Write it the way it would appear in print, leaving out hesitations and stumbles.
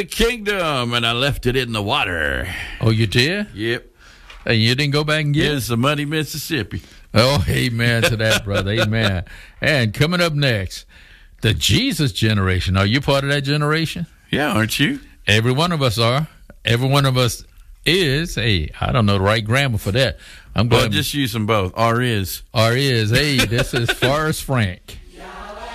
the kingdom, and I left it in the water. Oh, you did? Yep. And you didn't go back and get it? It's the muddy Mississippi. Oh, amen to that, brother. Amen. And coming up next, the Jesus generation. Are you part of that generation? Yeah, aren't you? Every one of us are. Every one of us is. Hey, I don't know the right grammar for that. I'm going to just use them both. Or is. Hey, this is Forrest Frank.